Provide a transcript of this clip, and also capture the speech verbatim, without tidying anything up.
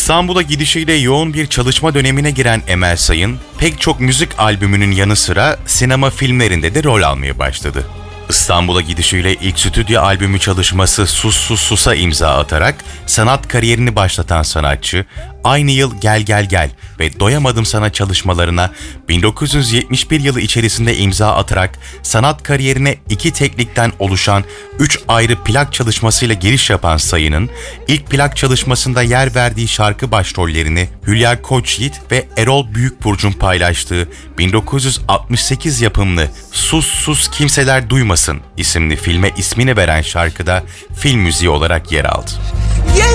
İstanbul'a gidişiyle yoğun bir çalışma dönemine giren Emel Sayın, pek çok müzik albümünün yanı sıra sinema filmlerinde de rol almaya başladı. İstanbul'a gidişiyle ilk stüdyo albümü çalışması Sus Sus Sus'a imza atarak sanat kariyerini başlatan sanatçı, aynı yıl Gel Gel Gel ve Doyamadım Sana çalışmalarına bin dokuz yüz yetmiş bir yılı içerisinde imza atarak sanat kariyerine iki teklikten oluşan üç ayrı plak çalışmasıyla giriş yapan Sayın'ın ilk plak çalışmasında yer verdiği şarkı başrollerini Hülya Koçyiğit ve Erol Büyükburç'un paylaştığı bin dokuz yüz altmış sekiz yapımlı Sus Sus Kimseler Duymasın isimli filme ismini veren şarkıda film müziği olarak yer aldı.